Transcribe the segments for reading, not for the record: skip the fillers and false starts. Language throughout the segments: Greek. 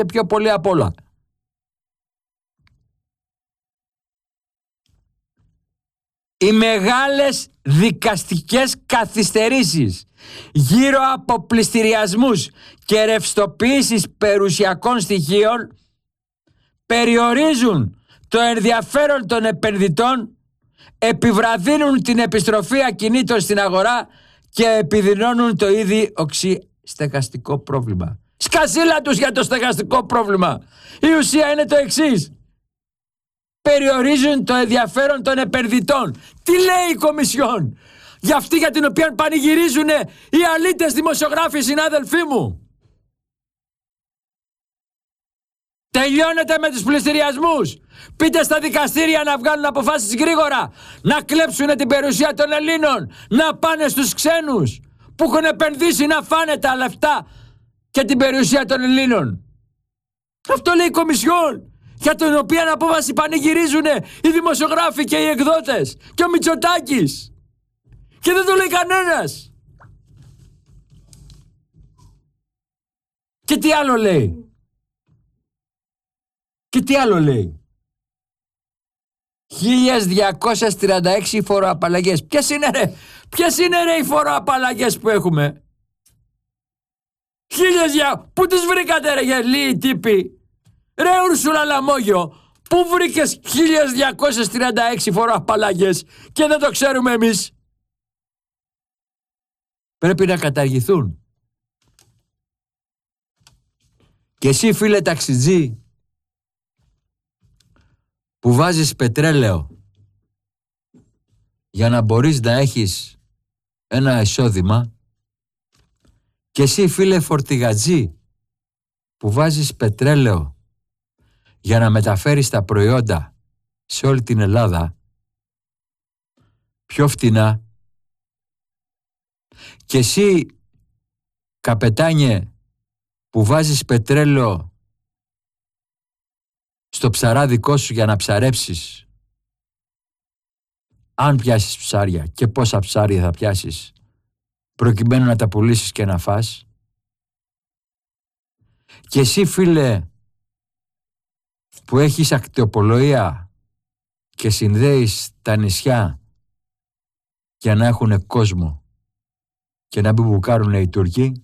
πιο πολύ απ' όλα. Οι μεγάλες δικαστικές καθυστερήσεις γύρω από πληστηριασμούς και ρευστοποιήσεις περιουσιακών στοιχείων περιορίζουν το ενδιαφέρον των επενδυτών, επιβραδύνουν την επιστροφή ακινήτων στην αγορά και επιδεινώνουν το ήδη οξύ στεγαστικό πρόβλημα. Σκασίλα τους για το στεγαστικό πρόβλημα. Η ουσία είναι το εξής. Περιορίζουν το ενδιαφέρον των επενδυτών. Τι λέει η Κομισιόν? Για αυτή για την οποία πανηγυρίζουν οι αλήτες δημοσιογράφοι, συνάδελφοί μου. Τελειώνετε με τους πληστηριασμούς. Πείτε στα δικαστήρια να βγάλουν αποφάσεις γρήγορα. Να κλέψουν την περιουσία των Ελλήνων. Να πάνε στους ξένους που έχουν επενδύσει να φάνε τα λεφτά και την περιουσία των Ελλήνων. Αυτό λέει η Κομισιόν. Για την οποία απόφαση πανηγυρίζουν οι δημοσιογράφοι και οι εκδότες και ο Μητσοτάκης. Και δεν το λέει κανένας. Και τι άλλο λέει? Και τι άλλο λέει? 1236 φοροαπαλλαγές. Ποιες είναι ρε οι φοροαπαλλαγές που έχουμε? Πού τις βρήκατε ρε γελοί τύποι? Ρε Ούρσουλα Λαμόγιο, πού βρήκες 1236 φοροαπαλλαγές και δεν το ξέρουμε εμείς? Πρέπει να καταργηθούν. Και εσύ φίλε ταξιτζή που βάζεις πετρέλαιο για να μπορείς να έχεις ένα εισόδημα, και εσύ φίλε φορτηγατζή που βάζεις πετρέλαιο για να μεταφέρεις τα προϊόντα σε όλη την Ελλάδα πιο φτηνά, και εσύ καπετάνιε που βάζεις πετρέλαιο στο ψαράδικό σου για να ψαρέψεις, αν πιάσεις ψάρια και πόσα ψάρια θα πιάσεις προκειμένου να τα πουλήσεις και να φας, και εσύ φίλε που έχεις ακτιοπολογία και συνδέεις τα νησιά για να έχουν κόσμο και να μην μπουκάρουν οι Τούρκοι,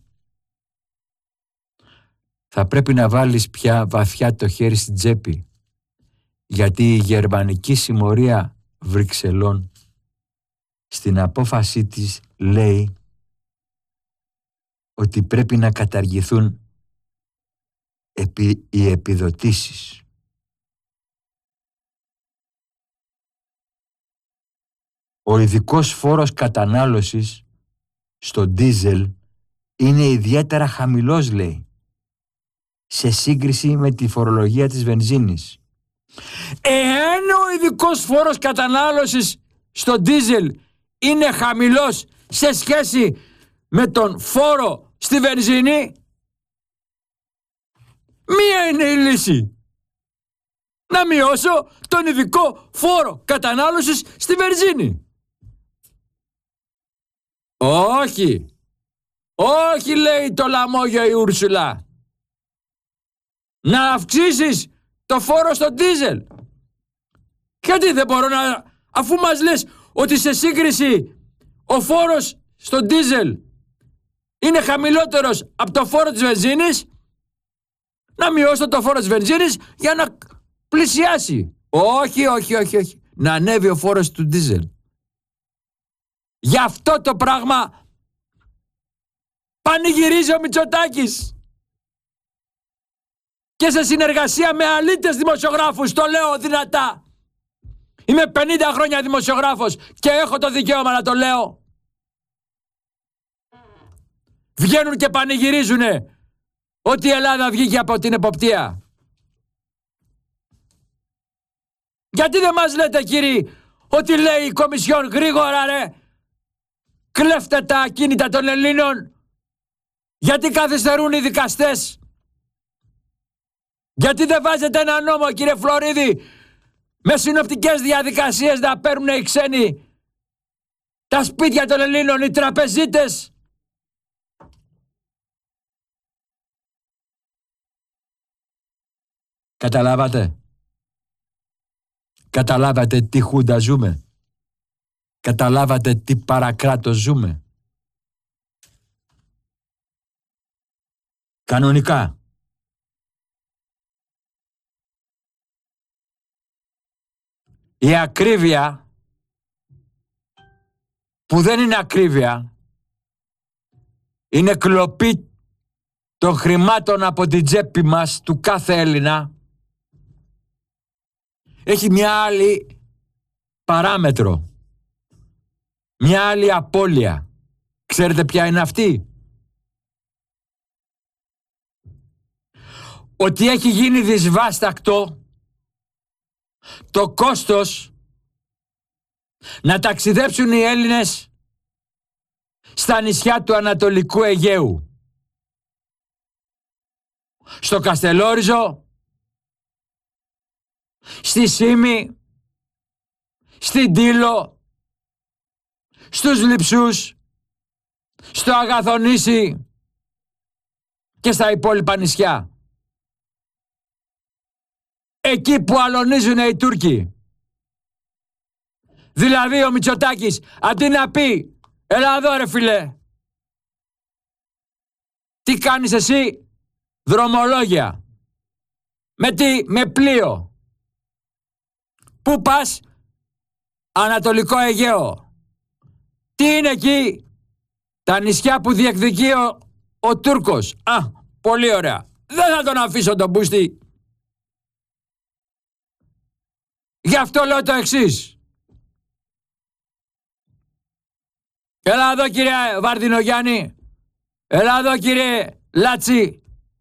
θα πρέπει να βάλεις πια βαθιά το χέρι στην τσέπη, γιατί η γερμανική συμμορία Βρυξελών στην απόφασή της λέει ότι πρέπει να καταργηθούν οι επιδοτήσεις. Ο ειδικός φόρος κατανάλωσης στο ντίζελ είναι ιδιαίτερα χαμηλός, λέει, σε σύγκριση με τη φορολογία της βενζίνης. Εάν ο ειδικός φόρος κατανάλωσης στο ντίζελ είναι χαμηλός σε σχέση με τον φόρο στη βενζίνη, μία είναι η λύση. Να μειώσω τον ειδικό φόρο κατανάλωσης στη βενζίνη. Όχι λέει το λαμόγιο η Ούρσουλα. Να αυξήσεις το φόρο στο ντίζελ. Γιατί δεν μπορώ να, αφού μας λες ότι σε σύγκριση ο φόρος στο ντίζελ είναι χαμηλότερος από το φόρο της βενζίνης, να μειώσω το φόρο της βενζίνης για να πλησιάσει. Όχι. Να ανέβει ο φόρος του ντίζελ. Γι' αυτό το πράγμα πανηγυρίζει ο Μητσοτάκης. Και σε συνεργασία με αλήτες δημοσιογράφους, το λέω δυνατά. Είμαι 50 χρόνια δημοσιογράφος και έχω το δικαίωμα να το λέω. Βγαίνουν και πανηγυρίζουνε ότι η Ελλάδα βγήκε από την εποπτεία. Γιατί δεν μας λέτε κύριοι ότι λέει η Κομισιόν γρήγορα ρε, κλέφτε τα ακίνητα των Ελλήνων? Γιατί καθυστερούν οι δικαστές? Γιατί δεν βάζετε ένα νόμο κύριε Φλωρίδη με συνοπτικές διαδικασίες να παίρνουν οι ξένοι τα σπίτια των Ελλήνων, οι τραπεζίτες? Καταλάβατε. Καταλάβατε τι χούντα ζούμε. Καταλάβατε τι παρακράτος ζούμε. Κανονικά. Η ακρίβεια, που δεν είναι ακρίβεια, είναι κλοπή των χρημάτων από την τσέπη μας του κάθε Έλληνα, έχει μια άλλη παράμετρο, μια άλλη απώλεια. Ξέρετε ποια είναι αυτή? Ότι έχει γίνει δυσβάστακτο το κόστος να ταξιδέψουν οι Έλληνες στα νησιά του Ανατολικού Αιγαίου. Στο Καστελόριζο, στη Σύμη, στην Τήλο, στους Λειψούς, στο Αγαθονήσι και στα υπόλοιπα νησιά. Εκεί που αλωνίζουν οι Τούρκοι. Δηλαδή ο Μητσοτάκης αντί να πει «Έλα εδώ ρε φίλε, τι κάνεις εσύ?» Δρομολόγια. Με τι? Με πλοίο. Πού πας? Ανατολικό Αιγαίο. Τι είναι εκεί? Τα νησιά που διεκδικεί ο Τούρκος. Α, πολύ ωραία. Δεν θα τον αφήσω τον πούστη. Γι' αυτό λέω το εξής. Έλα εδώ κύριε Βαρδινογιάννη. Έλα εδώ κύριε Λάτσι.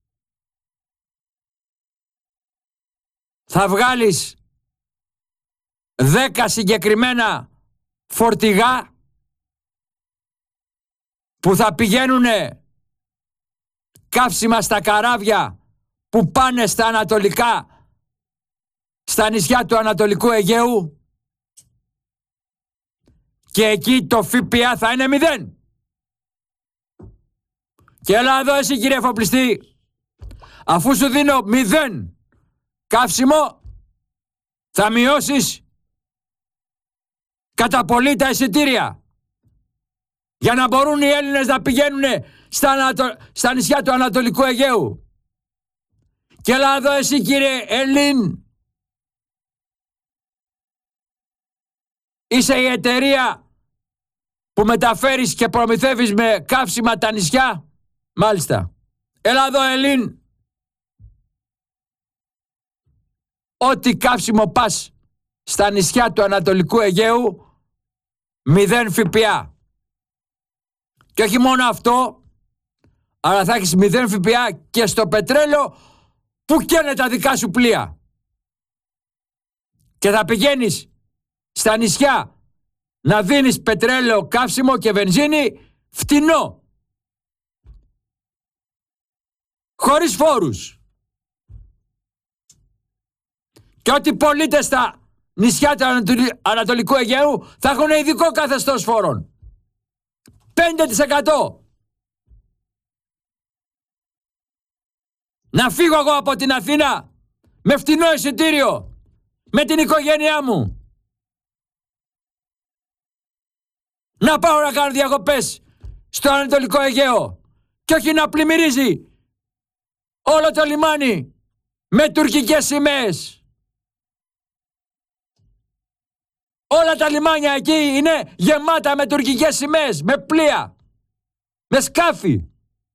Θα βγάλεις 10 συγκεκριμένα φορτηγά που θα πηγαίνουνε καύσιμα στα καράβια που πάνε στα ανατολικά, στα νησιά του Ανατολικού Αιγαίου, και εκεί το ΦΠΑ θα είναι 0. Και έλα εδώ εσύ κύριε εφοπλιστή, αφού σου δίνω 0 καύσιμο, θα μειώσεις κατά πολύ τα εισιτήρια για να μπορούν οι Έλληνες να πηγαίνουν στα νησιά του Ανατολικού Αιγαίου. Και έλα εδώ εσύ κύριε Ελλήν, είσαι η εταιρεία που μεταφέρεις και προμηθεύεις με καύσιμα τα νησιά. Μάλιστα. Έλα εδώ Ελλήν. Ό,τι καύσιμο πας στα νησιά του Ανατολικού Αιγαίου, 0 ΦΠΑ. Και όχι μόνο αυτό, αλλά θα έχεις 0 ΦΠΑ και στο πετρέλαιο που καίνε τα δικά σου πλοία. Και θα πηγαίνεις στα νησιά να δίνεις πετρέλαιο, καύσιμο και βενζίνη φτηνό. Χωρίς φόρους. Και ότι πολίτες στα νησιά του Ανατολικού Αιγαίου θα έχουν ειδικό καθεστώς φόρων. 5%. Να φύγω εγώ από την Αθήνα με φτηνό εισιτήριο, με την οικογένειά μου. Να πάω να κάνω διακοπές στο Ανατολικό Αιγαίο και όχι να πλημμυρίζει όλο το λιμάνι με τουρκικές σημαίες. Όλα τα λιμάνια εκεί είναι γεμάτα με τουρκικές σημαίες, με πλοία, με σκάφη.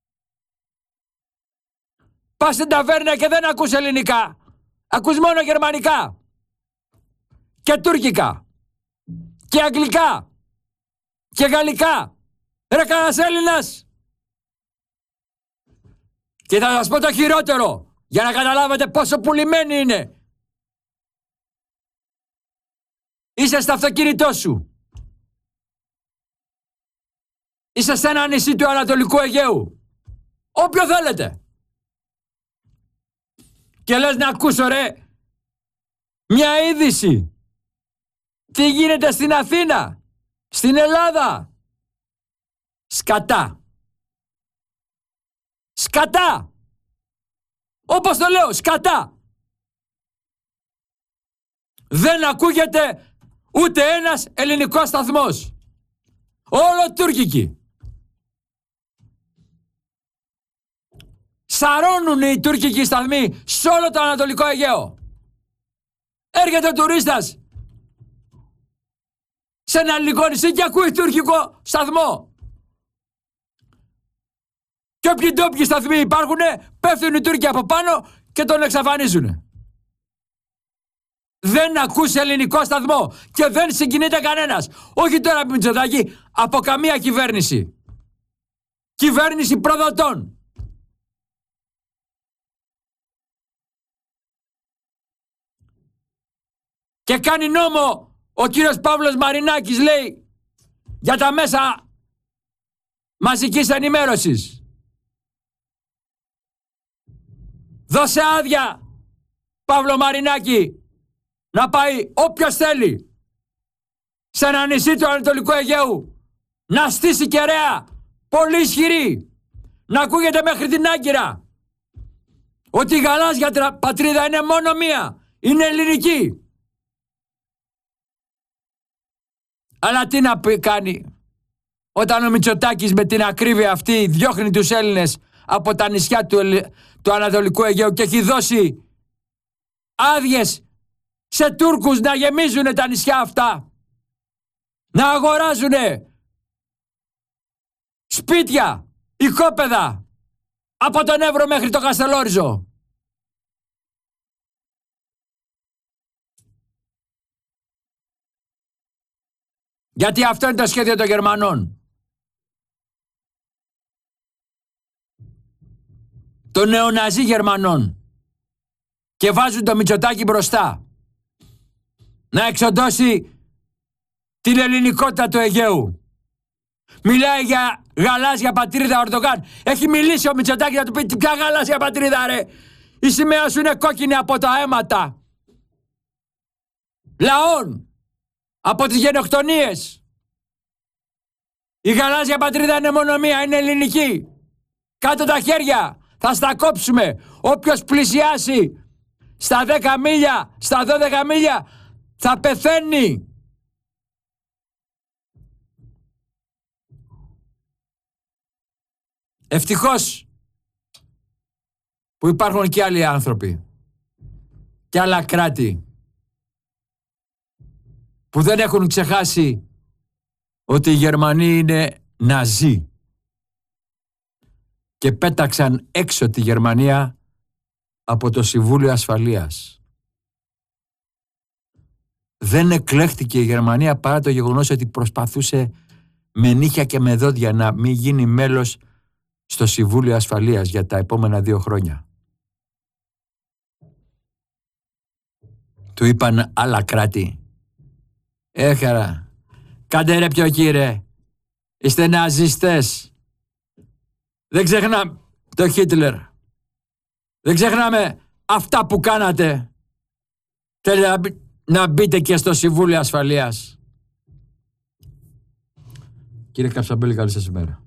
Πας στην ταβέρνα και δεν ακούς ελληνικά. Ακούς μόνο γερμανικά. Και τουρκικά. Και αγγλικά. Και γαλλικά. Ρε κανένας Έλληνας. Και θα σας πω το χειρότερο, για να καταλάβετε πόσο πουλημένοι είναι. Είσαι στο αυτοκίνητό σου. Είσαι σε ένα νησί του Ανατολικού Αιγαίου. Όποιο θέλετε. Και λες να ακούσω ρε μια είδηση. Τι γίνεται στην Αθήνα, στην Ελλάδα. Σκατά. Σκατά. Όπως το λέω, σκατά. δεν ακούγεται ούτε ένας ελληνικός σταθμός. Όλο τουρκικοί. Σαρώνουν οι τουρκικοί σταθμοί σε όλο το Ανατολικό Αιγαίο. Έρχεται ο τουρίστας σε ένα ελληνικό νησί και ακούει τουρκικό σταθμό. Και όποιοι ντόπιοι σταθμοί υπάρχουν, πέφτουν οι Τούρκοι από πάνω και τον εξαφανίζουν. Δεν ακούς ελληνικό σταθμό και δεν συγκινείται κανένας. Όχι τώρα από Μητσοτάκη, από καμία κυβέρνηση. Κυβέρνηση προδοτών. Και κάνει νόμο ο κύριος Παύλος Μαρινάκης, λέει, για τα μέσα μαζικής ενημέρωσης. Δώσε άδεια, Παύλο Μαρινάκη, να πάει όποιος θέλει σε ένα νησί του Ανατολικού Αιγαίου να στήσει κεραία πολύ ισχυρή, να ακούγεται μέχρι την Άγκυρα ότι η γαλάζια πατρίδα είναι μόνο μία, είναι ελληνική. Αλλά τι να κάνει όταν ο Μητσοτάκης με την ακρίβεια αυτή διώχνει τους Έλληνες από τα νησιά του Ανατολικού Αιγαίου και έχει δώσει άδειες σε Τούρκους να γεμίζουν τα νησιά αυτά, να αγοράζουν σπίτια, οικόπεδα από τον Εύρο μέχρι το Καστελόριζο. Γιατί αυτό είναι το σχέδιο των Γερμανών. Των νεοναζί Γερμανών. Και βάζουν το Μητσοτάκη μπροστά. Να εξοντώσει την ελληνικότητα του Αιγαίου. Μιλάει για γαλάζια πατρίδα Ορδογάν. Έχει μιλήσει ο Μητσοτάκης να του πει ποια γαλάζια πατρίδα ρε. Η σημαία σου είναι κόκκινη από τα αίματα λαών. Από τις γενοκτονίες. Η γαλάζια πατρίδα είναι μόνο μία, είναι ελληνική. Κάτω τα χέρια, θα στα κόψουμε. Όποιος πλησιάσει στα 10 μίλια, στα 12 μίλια, θα πεθαίνει. Ευτυχώς που υπάρχουν και άλλοι άνθρωποι και άλλα κράτη που δεν έχουν ξεχάσει ότι οι Γερμανοί είναι Ναζί και πέταξαν έξω τη Γερμανία από το Συμβούλιο Ασφαλείας. Δεν εκλέχτηκε η Γερμανία παρά το γεγονός ότι προσπαθούσε με νύχια και με δόντια να μην γίνει μέλος στο Συμβούλιο Ασφαλείας για τα επόμενα 2 χρόνια. Του είπαν άλλα κράτη. Έχαρα, κάντε ρε πιο κύριε, είστε ναζιστές. Δεν ξεχνάμε το Χίτλερ. Δεν ξεχνάμε αυτά που κάνατε. Θέλετε να μπείτε και στο Συμβούλιο Ασφαλείας. Κύριε Καψαμπέλη, καλή σας ημέρα.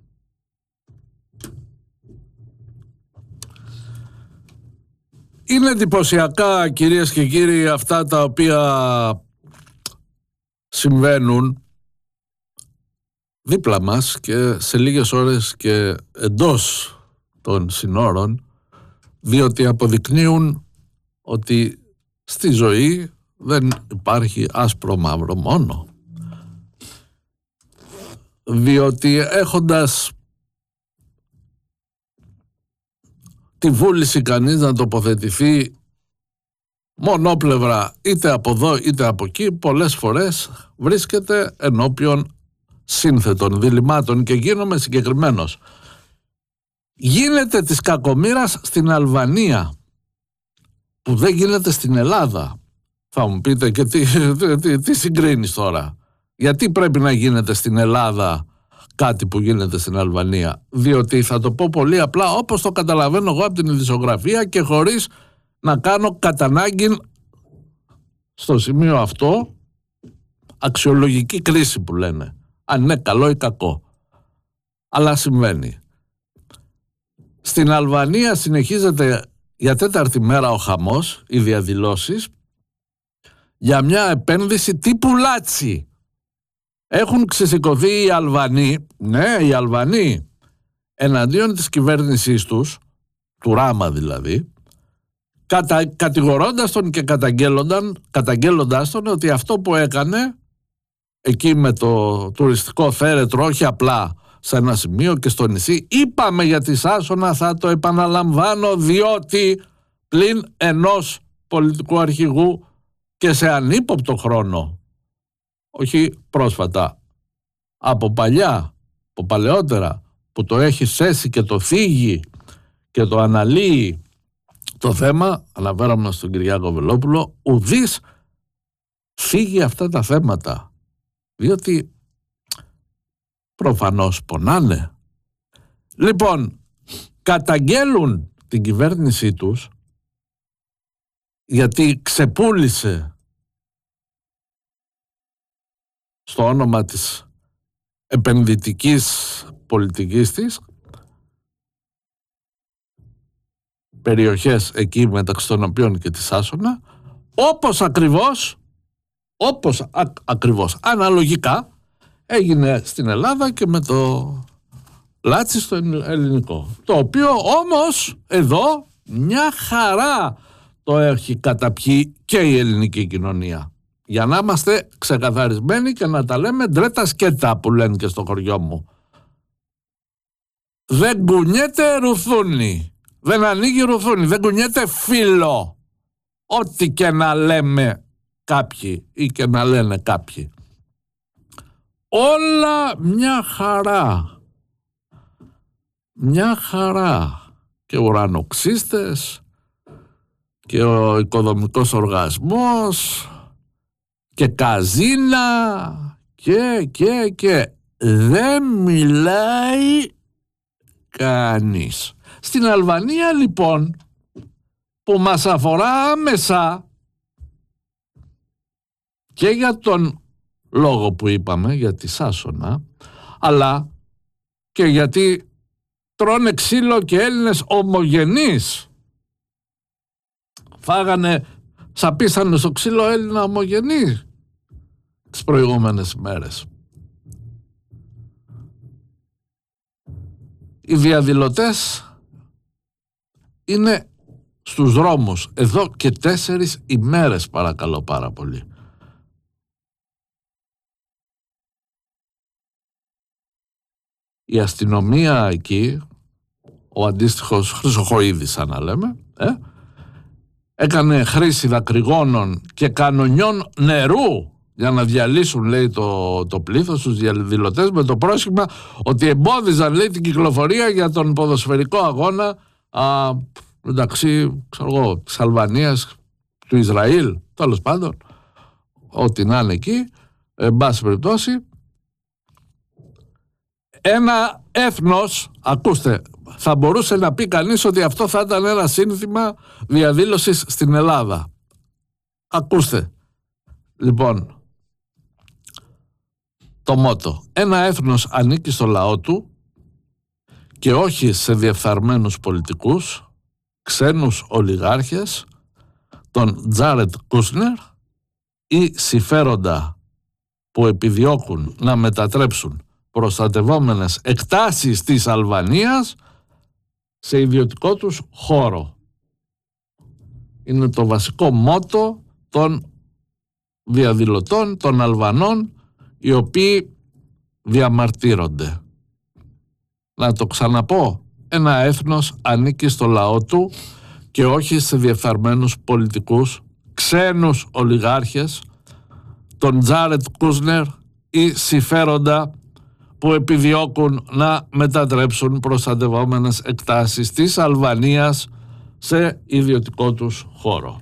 Είναι εντυπωσιακά, κυρίες και κύριοι, αυτά τα οποία συμβαίνουν δίπλα μας και σε λίγες ώρες και εντός των συνόρων, διότι αποδεικνύουν ότι στη ζωή δεν υπάρχει άσπρο μαύρο μόνο. Διότι έχοντας τη βούληση κανείς να τοποθετηθεί μονόπλευρα είτε από εδώ είτε από εκεί, πολλές φορές βρίσκεται ενώπιον σύνθετων διλημμάτων. Και γίνομαι συγκεκριμένος. Γίνεται της κακομοίρας στην Αλβανία, που δεν γίνεται στην Ελλάδα. Θα μου πείτε, και τι συγκρίνεις τώρα? Γιατί πρέπει να γίνεται στην Ελλάδα κάτι που γίνεται στην Αλβανία? Διότι θα το πω πολύ απλά, όπως το καταλαβαίνω εγώ από την ειδησιογραφία και χωρίς να κάνω κατά ανάγκη στο σημείο αυτό αξιολογική κρίση που λένε, αν είναι καλό ή κακό. Αλλά συμβαίνει. Στην Αλβανία συνεχίζεται για 4η μέρα ο χαμός, οι διαδηλώσεις, για μια επένδυση τύπου Λάτσι. Έχουν ξεσηκωθεί οι Αλβανοί, ναι, οι Αλβανοί, εναντίον της κυβέρνησής τους, του Ράμα δηλαδή, κατηγορώντας τον και καταγγέλλοντας τον ότι αυτό που έκανε εκεί με το τουριστικό θέρετρο, όχι απλά σε ένα σημείο και στο νησί, είπαμε για τη Σάσονα, θα το επαναλαμβάνω, διότι πλην ενός πολιτικού αρχηγού και σε ανύποπτο χρόνο, όχι πρόσφατα, από παλαιότερα, που το έχει θέσει και το θίγει και το αναλύει το θέμα, αναφέρομαι στον Κυριάκο Βελόπουλο, ουδής θίγει αυτά τα θέματα, διότι προφανώς πονάνε. Λοιπόν, καταγγέλουν την κυβέρνησή τους γιατί ξεπούλησε στο όνομα της επενδυτικής πολιτικής της περιοχές εκεί μεταξύ των οποίων και τη Σάσονα, όπως ακριβώς αναλογικά έγινε στην Ελλάδα και με το Λάτσι στο ελληνικό, το οποίο όμως εδώ μια χαρά το έχει καταπιεί και η ελληνική κοινωνία, για να είμαστε ξεκαθαρισμένοι και να τα λέμε ντρέτα σκέτα που λένε και στο χωριό μου. Δεν κουνιέται ρουθούνι, δεν ανοίγει ρουθούνι, δεν κουνιέται φύλλο, ό,τι και να λέμε κάποιοι ή και να λένε κάποιοι. Όλα μια χαρά. Μια χαρά. Και ουρανοξύστες και ο οικοδομικός οργασμός και καζίνα και δεν μιλάει κανείς. Στην Αλβανία λοιπόν, που μας αφορά άμεσα και για τον λόγο που είπαμε για τη Σάσονα, αλλά και γιατί τρώνε ξύλο και Έλληνες ομογενείς, σαπίσανε στο ξύλο Έλληνα ομογενή τις προηγούμενες ημέρες. Οι διαδηλωτές είναι στους δρόμους εδώ και 4 ημέρες, παρακαλώ πάρα πολύ. Η αστυνομία εκεί, ο αντίστοιχος Χρυσοχοΐδης σαν να λέμε, έκανε χρήση δακρυγόνων και κανονιών νερού για να διαλύσουν, λέει, το πλήθος, τους διαδηλωτές, με το πρόσχημα ότι εμπόδιζαν, λέει, την κυκλοφορία για τον ποδοσφαιρικό αγώνα μεταξύ, της Αλβανίας, του Ισραήλ, τέλος πάντων, ό,τι να είναι εκεί, εν πάση περιπτώσει. Ένα έθνος, ακούστε, θα μπορούσε να πει κανείς ότι αυτό θα ήταν ένα σύνθημα διαδήλωσης στην Ελλάδα. Ακούστε, λοιπόν, το μότο. Ένα έθνος ανήκει στο λαό του και όχι σε διεφθαρμένους πολιτικούς, ξένους ολιγάρχες, τον Τζάρετ Κούσνερ ή συμφέροντα που επιδιώκουν να μετατρέψουν προστατευόμενες εκτάσεις της Αλβανίας σε ιδιωτικό τους χώρο. Είναι το βασικό μότο των διαδηλωτών, των Αλβανών, οι οποίοι διαμαρτύρονται. Να το ξαναπώ, ένα έθνος ανήκει στο λαό του και όχι σε διεφθαρμένους πολιτικούς, ξένους ολιγάρχες, τον Τζάρετ Κούσνερ ή συμφέροντα που επιδιώκουν να μετατρέψουν προστατευόμενες εκτάσεις της Αλβανίας σε ιδιωτικό τους χώρο.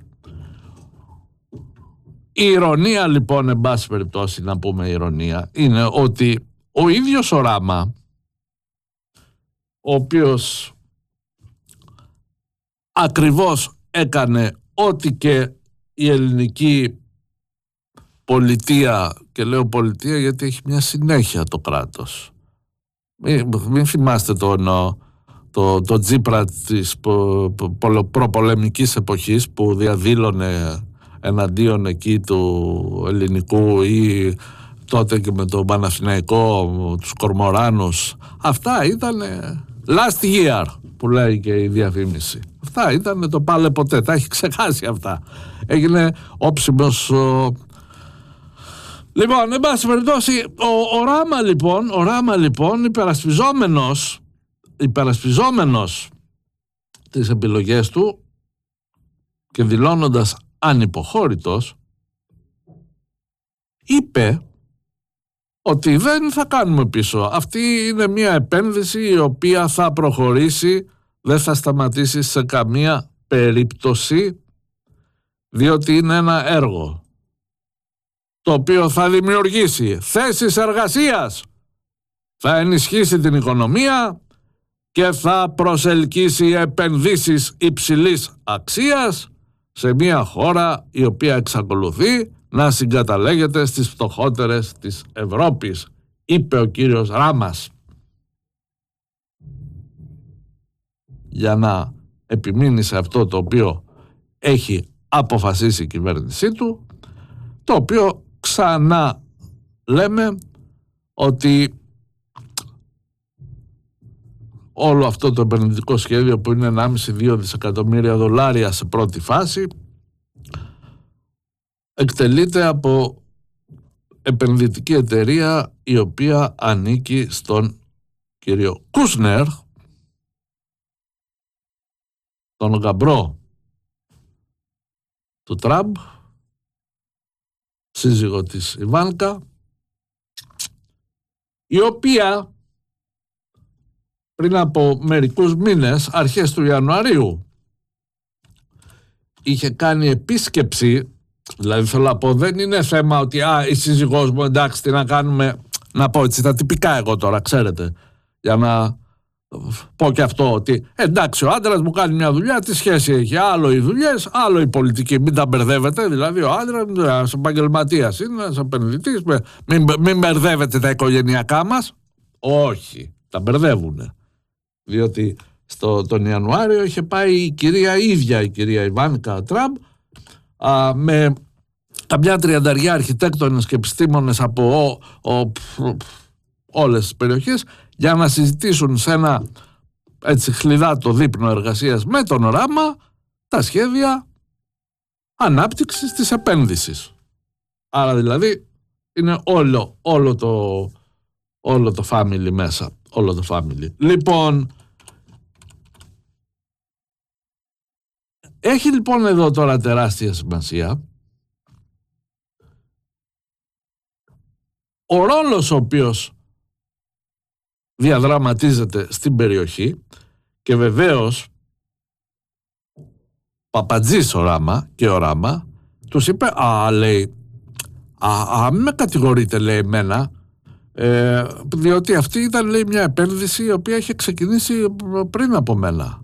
Η ηρωνία λοιπόν, εν πάση περιπτώσει να πούμε ηρωνία, είναι ότι ο ίδιος ο Ράμα, ο οποίος ακριβώς έκανε ό,τι και η ελληνική πολιτεία, και λέω πολιτεία γιατί έχει μια συνέχεια το κράτος. Μην θυμάστε το Τζίπρα της προπολεμικής εποχής που διαδήλωνε εναντίον εκεί του ελληνικού ή τότε και με τον Παναθηναϊκό, τους Κορμοράνους. Αυτά ήταν last year που λέει και η διαφήμιση. Αυτά ήταν το πάλε ποτέ, τα έχει ξεχάσει αυτά. Έγινε όψιμος. Λοιπόν, εν πάση περιπτώσει, ο Ράμα λοιπόν υπερασπιζόμενος τις επιλογές του και δηλώνοντας ανυποχώρητος, είπε ότι δεν θα κάνουμε πίσω. Αυτή είναι μια επένδυση η οποία θα προχωρήσει, δεν θα σταματήσει σε καμία περίπτωση, διότι είναι ένα έργο το οποίο θα δημιουργήσει θέσεις εργασίας, θα ενισχύσει την οικονομία και θα προσελκύσει επενδύσεις υψηλής αξίας σε μια χώρα η οποία εξακολουθεί να συγκαταλέγεται στις φτωχότερες της Ευρώπης, είπε ο κύριος Ράμας. Για να επιμείνει σε αυτό το οποίο έχει αποφασίσει η κυβέρνησή του, το οποίο ξανά λέμε ότι όλο αυτό το επενδυτικό σχέδιο που είναι 1,5-2 δισεκατομμύρια δολάρια σε πρώτη φάση εκτελείται από επενδυτική εταιρεία η οποία ανήκει στον κύριο Κούσνερ, τον γαμπρό του Τραμπ, σύζυγο της Ιβάνκα, η οποία πριν από μερικούς μήνες, αρχές του Ιανουαρίου, είχε κάνει επίσκεψη. Δηλαδή θέλω να πω, δεν είναι θέμα ότι η σύζυγός μου, εντάξει, τι να κάνουμε, να πω έτσι τα τυπικά εγώ τώρα, ξέρετε, για να πω και αυτό, ότι εντάξει, ο άντρας μου κάνει μια δουλειά, τι σχέση έχει, άλλο οι δουλειές, άλλο η πολιτική, μην τα μπερδεύετε. Δηλαδή ο άντρας ένας επαγγελματίας είναι, ένας επενδυτής, μην μπερδεύετε τα οικογενειακά μας. Όχι, τα μπερδεύουνε. Διότι τον Ιανουάριο είχε πάει η κυρία Ιβάνκα Τραμπ, με καμιά 30 αρχιτέκτονες και επιστήμονες από όλες τις περιοχές για να συζητήσουν σε ένα έτσι χλιδάτο δείπνο εργασίας με τον Ράμα τα σχέδια ανάπτυξης της επένδυσης. Άρα δηλαδή είναι όλο το family μέσα, όλο το family. Λοιπόν, έχει λοιπόν εδώ τώρα τεράστια σημασία ο ρόλος ο οποίος διαδραματίζεται στην περιοχή και βεβαίως Παπατζής ο Ράμα τους είπε λέει μην με κατηγορείτε, λέει, εμένα, διότι αυτή ήταν, λέει, μια επένδυση η οποία είχε ξεκινήσει πριν από μένα.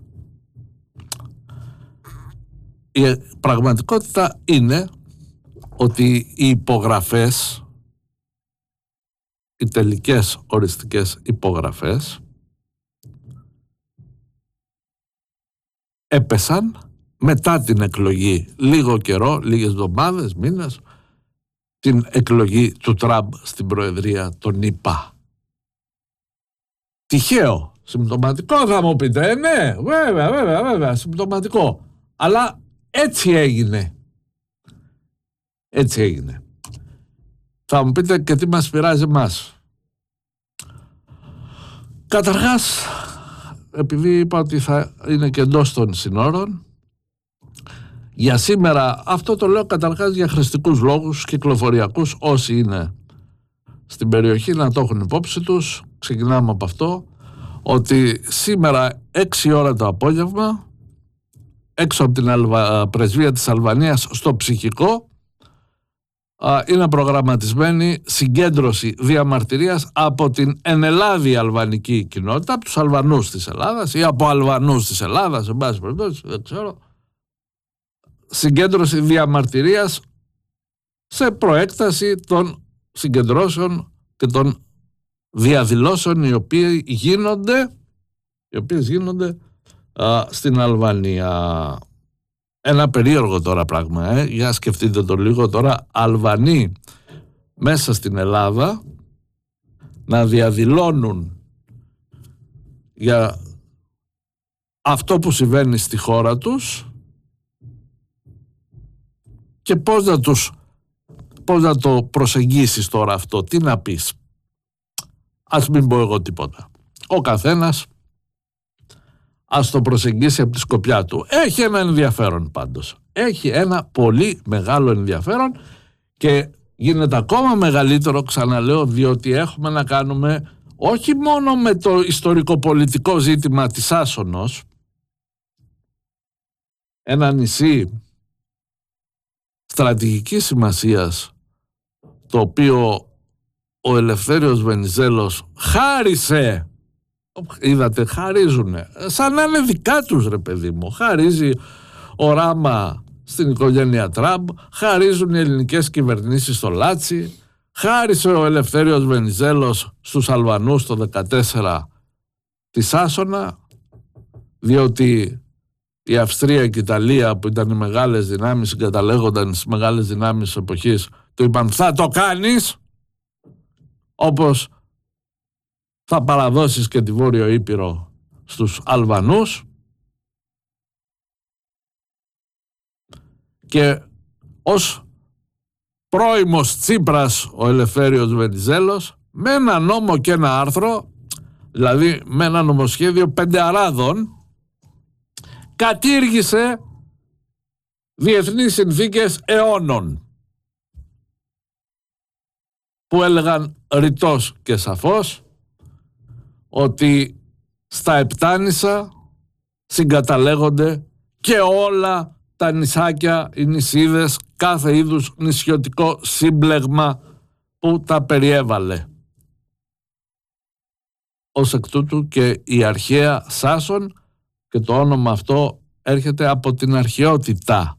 Η πραγματικότητα είναι ότι οι υπογραφές, οι τελικές οριστικές υπογραφές έπεσαν μετά την εκλογή, λίγο καιρό, λίγες εβδομάδες, μήνες, την εκλογή του Τραμπ στην Προεδρία των ΗΠΑ. Τυχαίο, συμπτωματικό θα μου πείτε, ναι, βέβαια, συμπτωματικό. Αλλά έτσι έγινε. Έτσι έγινε. Θα μου πείτε και τι μας πειράζει εμάς. Καταρχάς, επειδή είπα ότι θα είναι και εντός των συνόρων, για σήμερα, αυτό το λέω καταρχάς για χρηστικούς λόγους, κυκλοφοριακούς, όσοι είναι στην περιοχή να το έχουν υπόψη τους. Ξεκινάμε από αυτό, ότι σήμερα 6 ώρα το απόγευμα, έξω από την πρεσβεία της Αλβανίας στο Ψυχικό, είναι προγραμματισμένη συγκέντρωση διαμαρτυρίας από την ενελάδη αλβανική κοινότητα, από τους Αλβανούς της Ελλάδας ή από Αλβανούς της Ελλάδας, σε πάση περιπτώσει, δεν ξέρω. Συγκέντρωση διαμαρτυρίας σε προέκταση των συγκεντρώσεων και των διαδηλώσεων οι οποίες γίνονται στην Αλβανία. ένα περίεργο τώρα πράγμα, για σκεφτείτε το λίγο τώρα, Αλβανοί μέσα στην Ελλάδα να διαδηλώνουν για αυτό που συμβαίνει στη χώρα τους και πώς να το προσεγγίσεις τώρα αυτό, τι να πεις. Ας μην πω εγώ τίποτα. Ο καθένας ας το προσεγγίσει από τη σκοπιά του. Έχει ένα ενδιαφέρον πάντως. Έχει ένα πολύ μεγάλο ενδιαφέρον και γίνεται ακόμα μεγαλύτερο, ξαναλέω, διότι έχουμε να κάνουμε όχι μόνο με το ιστορικοπολιτικό ζήτημα της Άσσονος, ένα νησί στρατηγικής σημασίας, το οποίο ο Ελευθέριος Βενιζέλος χάρισε. Είδατε, χαρίζουνε. Σαν να είναι δικά τους, ρε παιδί μου. Χαρίζει ο Ράμα στην οικογένεια Τραμπ, χαρίζουν οι ελληνικές κυβερνήσεις στο Λάτσι, χάρισε ο Ελευθέριος Βενιζέλος στους Αλβανούς το 2014 τη Άσσονα, διότι η Αυστρία και η Ιταλία, που ήταν οι μεγάλες δυνάμεις, συγκαταλέγονταν στις μεγάλες δυνάμεις της εποχής, του είπαν θα το κάνεις, όπως θα παραδώσεις και τη Βόρειο Ήπειρο στους Αλβανούς. Και ως πρώιμος Τσίπρας ο Ελευθέριος Βενιζέλος, με ένα νόμο και ένα άρθρο, δηλαδή με ένα νομοσχέδιο 5 αράδων, κατήργησε διεθνείς συνθήκες αιώνων που έλεγαν ρητός και σαφώς ότι στα Επτάνησα συγκαταλέγονται και όλα τα νησάκια, οι νησίδες, κάθε είδους νησιωτικό σύμπλεγμα που τα περιέβαλε. Ως εκ τούτου και η αρχαία Σάσον, και το όνομα αυτό έρχεται από την αρχαιότητα.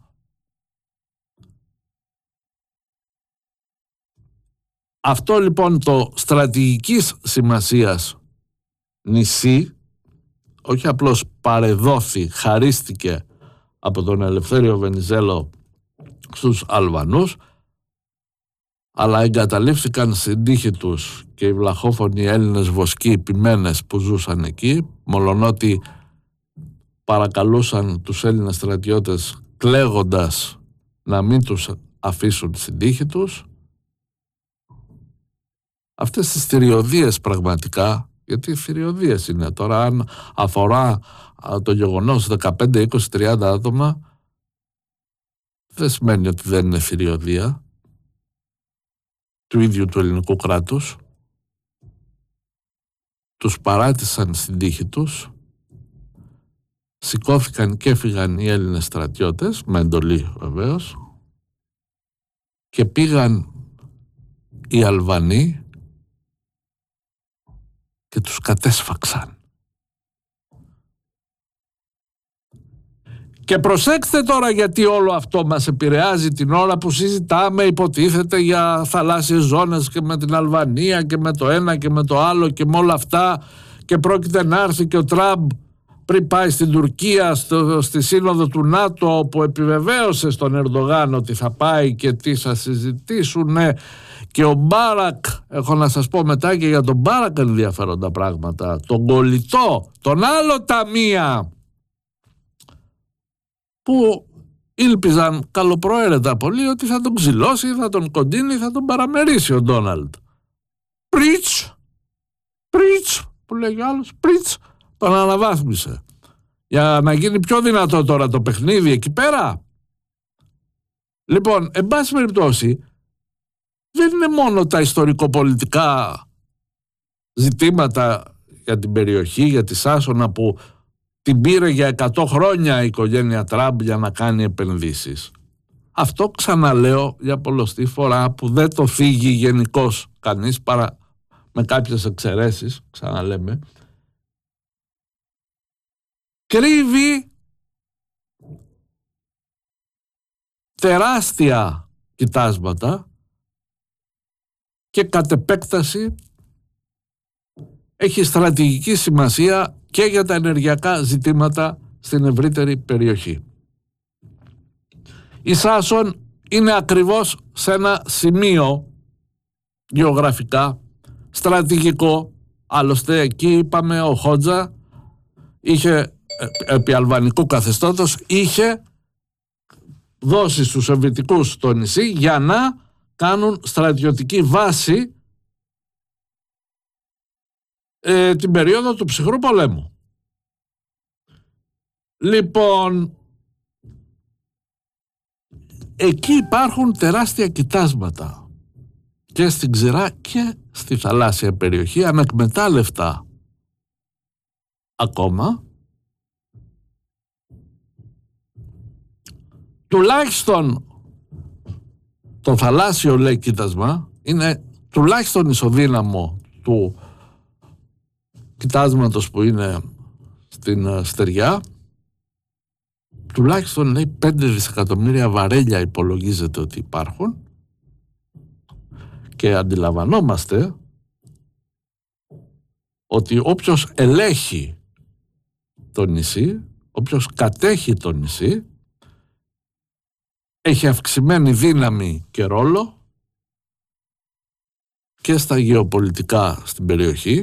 Αυτό λοιπόν το στρατηγικής σημασίας νησί, όχι απλώς παρεδόθη, χαρίστηκε από τον Ελευθέριο Βενιζέλο στους Αλβανούς, αλλά εγκαταλείφθηκαν στην τύχη τους και οι βλαχόφωνοι Έλληνες βοσκοί ποιμένες που ζούσαν εκεί, μολονότι παρακαλούσαν τους Έλληνες στρατιώτες κλαίγοντας να μην τους αφήσουν στην τύχη τους. Αυτές τις θηριωδίες πραγματικά, γιατί θηριωδίες είναι τώρα, αν αφορά το γεγονός 15, 20, 30 άτομα, δεν σημαίνει ότι δεν είναι θηριωδία του ίδιου του ελληνικού κράτους. Τους παράτησαν στην τύχη τους, σηκώθηκαν και έφυγαν οι Έλληνες στρατιώτες, με εντολή βεβαίως, και πήγαν οι Αλβανοί και τους κατέσφαξαν. Και προσέξτε τώρα, γιατί όλο αυτό μας επηρεάζει την ώρα που συζητάμε, υποτίθεται, για θαλάσσιες ζώνες και με την Αλβανία και με το ένα και με το άλλο και με όλα αυτά, και πρόκειται να έρθει και ο Τραμπ πριν πάει στην Τουρκία στη σύνοδο του ΝΑΤΟ, όπου επιβεβαίωσε στον Ερντογάν ότι θα πάει και τι θα συζητήσουνε, και ο Μπάρακ, έχω να σας πω μετά και για τον Μπάρακ ενδιαφέροντα πράγματα, τον κολλητό, τον άλλο ταμεία, που ήλπιζαν καλοπροαίρετα πολύ ότι θα τον ξυλώσει, θα τον κοντίνει, θα τον παραμερίσει ο Ντόναλντ. Πριτς, που λέγει ο άλλος, πριτς, τον αναβάθμισε για να γίνει πιο δυνατό τώρα το παιχνίδι εκεί πέρα. Λοιπόν, εν πάση περιπτώσει, δεν είναι μόνο τα ιστορικοπολιτικά ζητήματα για την περιοχή, για τη Σάσονα, που την πήρε για 100 χρόνια η οικογένεια Τραμπ για να κάνει επενδύσεις. Αυτό, ξαναλέω για πολλοστή φορά, που δεν το φύγει γενικώς κανείς, παρά με κάποιες εξαιρέσεις, ξαναλέμε, κρύβει τεράστια κοιτάσματα και κατ' επέκταση έχει στρατηγική σημασία και για τα ενεργειακά ζητήματα στην ευρύτερη περιοχή. Η Σάσον είναι ακριβώς σε ένα σημείο γεωγραφικά στρατηγικό. Άλλωστε εκεί είπαμε ο Χότζα είχε επί αλβανικού καθεστώτος είχε δώσει στους Σοβιετικούς το νησί για να κάνουν στρατιωτική βάση την περίοδο του ψυχρού πολέμου. Λοιπόν, εκεί υπάρχουν τεράστια κοιτάσματα και στην ξηρά και στη θαλάσσια περιοχή, ανεκμετάλλευτα ακόμα. Τουλάχιστον το θαλάσσιο, λέει, κοίτασμα είναι τουλάχιστον ισοδύναμο του κοιτάσματος που είναι στην στεριά. Τουλάχιστον, λέει, 5 δισεκατομμύρια βαρέλια υπολογίζεται ότι υπάρχουν, και αντιλαμβανόμαστε ότι όποιος ελέγχει το νησί, όποιος κατέχει το νησί, έχει αυξημένη δύναμη και ρόλο και στα γεωπολιτικά στην περιοχή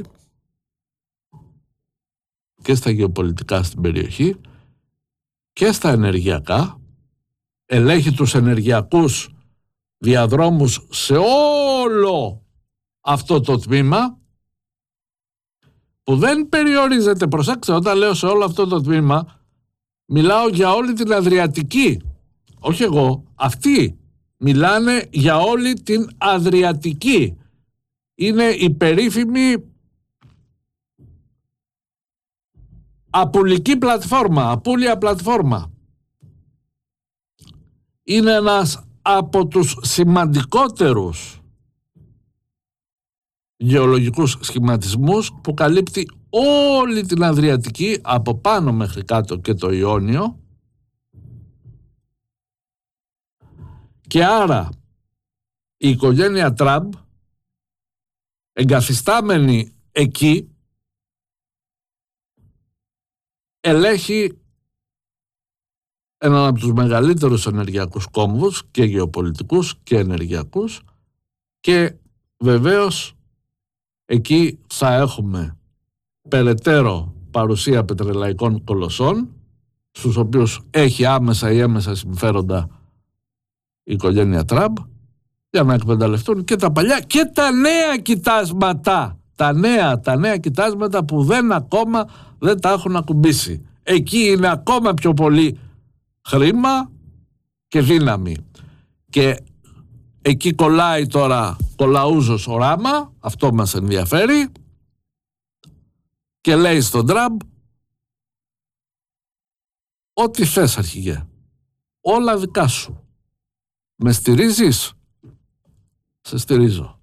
και στα ενεργειακά. Ελέγχει τους ενεργειακούς διαδρόμους σε όλο αυτό το τμήμα, που δεν περιορίζεται, προσέξτε, όταν λέω σε όλο αυτό το τμήμα μιλάω για όλη την Αδριατική, όχι εγώ, αυτοί μιλάνε για όλη την Αδριατική. Είναι η περίφημη Απουλική πλατφόρμα, Απούλια πλατφόρμα. Είναι ένας από τους σημαντικότερους γεωλογικούς σχηματισμούς που καλύπτει όλη την Αδριατική από πάνω μέχρι κάτω και το Ιόνιο, και άρα η οικογένεια Τραμπ, εγκαθιστάμενη εκεί, ελέγχει έναν από τους μεγαλύτερους ενεργειακούς κόμβους και γεωπολιτικούς και ενεργειακούς, και βεβαίως εκεί θα έχουμε περαιτέρω παρουσία πετρελαϊκών κολοσσών, στους οποίους έχει άμεσα ή έμεσα συμφέροντα η οικογένεια Τραμπ, για να εκμεταλλευτούν και τα παλιά και τα νέα κοιτάσματα. Τα νέα κοιτάσματα που ακόμα δεν τα έχουν ακουμπήσει. Εκεί είναι ακόμα πιο πολύ χρήμα και δύναμη. Και εκεί κολλάει τώρα κολαούζος οράμα, αυτό μας ενδιαφέρει, και λέει στον Τραμπ: ό,τι θες, αρχηγέ, όλα δικά σου. Με στηρίζεις? Σε στηρίζω.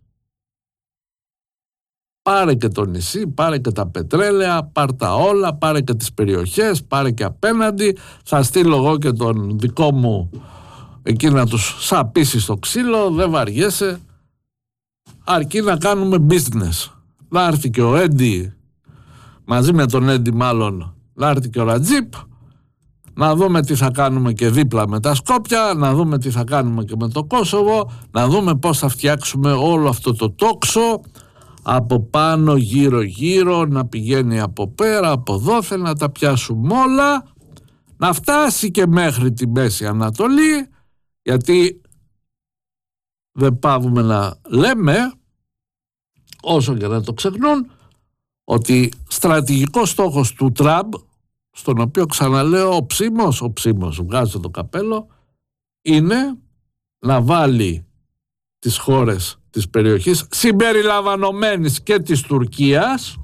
Πάρε και το νησί, πάρε και τα πετρέλαια, πάρε τα όλα, πάρε και τις περιοχές, πάρε και απέναντι. Θα στείλω εγώ και τον δικό μου εκεί να τους σαπίσει στο ξύλο, δεν βαριέσαι. Αρκεί να κάνουμε business. Να έρθει και ο Έντι, μαζί με τον Έντι μάλλον, να έρθει και ο Ρατζίπ, να δούμε τι θα κάνουμε και δίπλα με τα Σκόπια, να δούμε τι θα κάνουμε και με το Κόσοβο, να δούμε πώς θα φτιάξουμε όλο αυτό το τόξο, από πάνω γύρω γύρω, να πηγαίνει από πέρα, από εδώ, να τα πιάσουμε όλα, να φτάσει και μέχρι τη Μέση Ανατολή, γιατί δεν πάβουμε να λέμε, όσο και να το ξεχνούν, ότι στρατηγικός στόχος του Τραμπ, στον οποίο ξαναλέω ο ψήμος, βγάζω το καπέλο, είναι να βάλει τις χώρες της περιοχής, συμπεριλαμβανομένης και της Τουρκίας,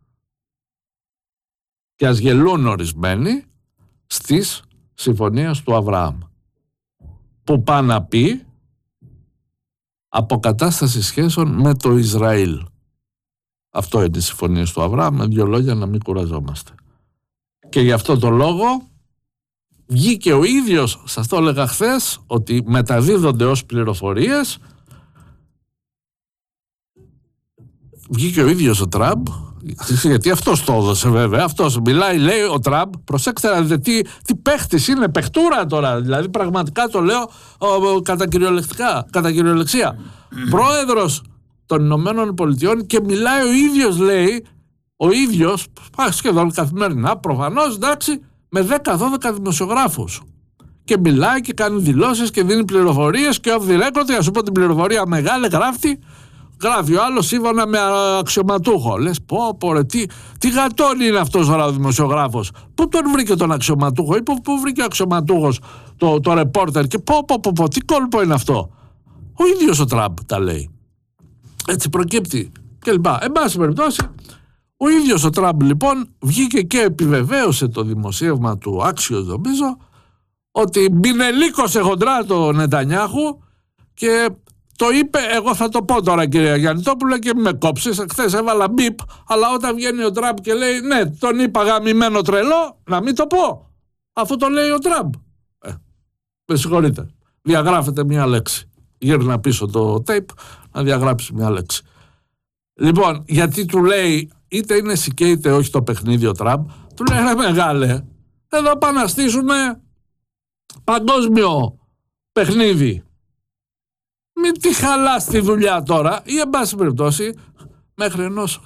και ας γελούν ορισμένοι, στις συμφωνίες του Αβραάμ, που πάνε να πει αποκατάσταση σχέσεων με το Ισραήλ. Αυτό είναι οι συμφωνίες του Αβραάμ, με 2 λόγια να μην κουραζόμαστε. Και γι' αυτό το λόγο βγήκε ο ίδιος, σας το έλεγα χθες, ότι μεταδίδονται ως πληροφορίες, βγήκε ο ίδιος ο Τραμπ Γιατί αυτός το έδωσε βέβαια. Αυτός μιλάει, λέει ο Τραμπ. Προσέξτε να δείτε τι παίχτης είναι, παιχτούρα τώρα. Δηλαδή πραγματικά το λέω κατά κυριολεξία. Πρόεδρος των Ηνωμένων Πολιτειών και μιλάει ο ίδιος, λέει, ο ίδιος, σχεδόν καθημερινά, προφανώς, εντάξει, με 10-12 δημοσιογράφους. Και μιλάει και κάνει δηλώσεις και δίνει πληροφορίες και off the record, για να σου πω την πληροφορία μεγάλη, γράφει ο άλλος σύμφωνα με αξιωματούχο. Λες πω ρε, τι γατόνι είναι αυτός ο δημοσιογράφος. Πού τον βρήκε τον αξιωματούχο ή πού βρήκε ο αξιωματούχος το ρεπόρτερ και τι κόλπο είναι αυτό. Ο ίδιος ο Τραμπ τα λέει. Έτσι προκύπτει κλπ. Εν πάση περιπτώσει, ο ίδιος ο Τραμπ λοιπόν βγήκε και επιβεβαίωσε το δημοσίευμα του Axios, νομίζω, ότι μπινελίκωσε χοντρά το Νετανιάχου και το είπε, εγώ θα το πω τώρα κυρία Γιαννητόπουλα και με κόψεις, χθες έβαλα μπιπ, αλλά όταν βγαίνει ο Τραμπ και λέει ναι, τον είπα γαμημένο τρελό, να μην το πω, αφού το λέει ο Τραμπ. Με συγχωρείτε, διαγράφετε μια λέξη. Γύρνα πίσω το tape να διαγράψει μια λέξη. Λοιπόν, γιατί του λέει, είτε είναι σικέ είτε όχι το παιχνίδι ο Τραμπ, του λέει ρε μεγάλε, εδώ πάμε να στήσουμε παγκόσμιο παιχνίδι. Μην τη χαλάς τη δουλειά τώρα ή εν πάση περιπτώσει μέχρι ενός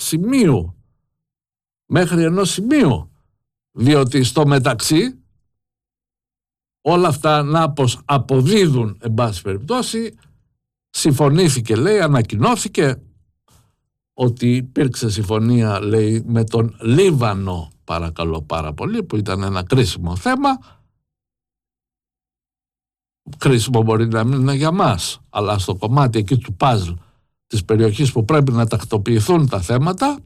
σημείου. Διότι στο μεταξύ όλα αυτά να πως αποδίδουν εν πάση περιπτώσει. Συμφωνήθηκε, λέει, ανακοινώθηκε ότι υπήρξε συμφωνία, λέει, με τον Λίβανο, παρακαλώ πάρα πολύ, που ήταν ένα κρίσιμο θέμα. Κρίσιμο μπορεί να μην είναι για μας, αλλά στο κομμάτι εκεί του παζλ της περιοχής που πρέπει να τακτοποιηθούν τα θέματα,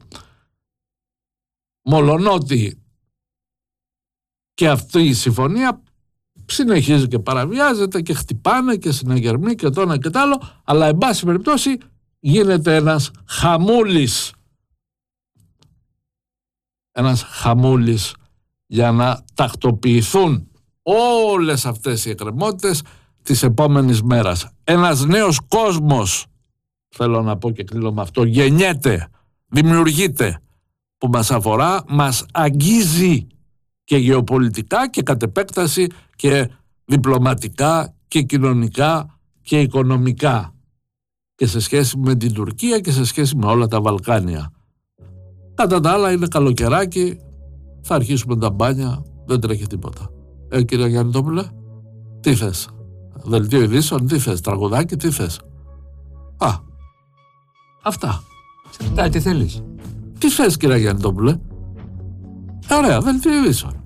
μολονότι και αυτή η συμφωνία συνεχίζει και παραβιάζεται και χτυπάνε και συναγερμοί και το ένα και το άλλο, αλλά εν πάση περιπτώσει γίνεται ένας χαμούλης για να τακτοποιηθούν όλες αυτές οι εκκρεμότητες της επόμενης μέρας. Ένας νέος κόσμος, θέλω να πω και κλείνω με αυτό, γεννιέται, δημιουργείται, που μας αφορά, μας αγγίζει και γεωπολιτικά και κατ' επέκταση και διπλωματικά και κοινωνικά και οικονομικά και σε σχέση με την Τουρκία και σε σχέση με όλα τα Βαλκάνια. Κατά τα άλλα είναι καλοκαιράκι, θα αρχίσουμε τα μπάνια, δεν τρέχει τίποτα. Κύριε Γιαννητόπουλε, τι θες? Δελτίο ειδήσεων, τι θες? Τραγουδάκι, τι θες? Αυτά. Τι θέλεις? Τι θες κύριε Γιαννητόπουλε? Ωραία, δελτίο ειδήσεων.